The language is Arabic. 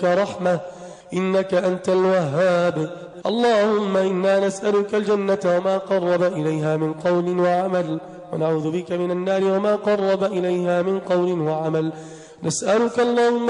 رحمة إنك أنت الوهاب. اللهم إنا نسألك الجنة وما قرب إليها من قول وعمل، ونعوذ بك من النار وما قرب إليها من قول وعمل. نسألك اللهم